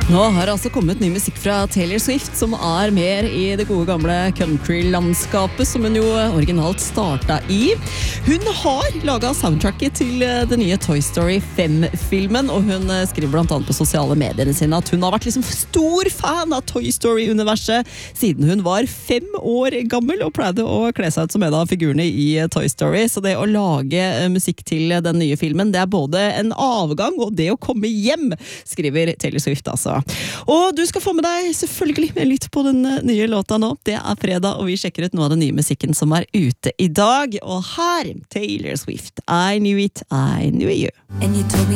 Nå har altså kommet ny musikk fra Taylor Swift, som mer i det gode gamle country-landskapet, som hun jo originalt startet i. Hun har laget soundtracket til det nye Toy Story 5-filmen, og hun skriver blant annet på sosiale mediene sine at hun har vært liksom stor fan av Toy Story-universet siden hun var 5 år gammel, og pleide å kle seg ut som en av figurene i Toy Story. Så det å lage musikk til den nye filmen, det både en avgang og det å komme hjem, skriver Taylor Swift altså. Og du skal få med deg selvfølgelig litt på den nye låta nå. Det fredag, og vi sjekker ut noe av den nye musikken som ute i dag. Og her, Taylor Swift, I Knew It, I Knew You. And you told me